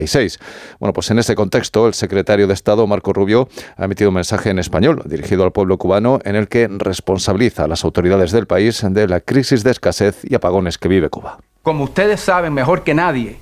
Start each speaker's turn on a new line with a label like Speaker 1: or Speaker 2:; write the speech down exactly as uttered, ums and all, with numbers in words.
Speaker 1: seis. Bueno, pues en este contexto, el secretario de Estado, Marco Rubio, ha emitido un mensaje en español dirigido al pueblo cubano en el que responsabiliza a las autoridades del país de la crisis de escasez y apagones que vive Cuba.
Speaker 2: Como ustedes saben mejor que nadie,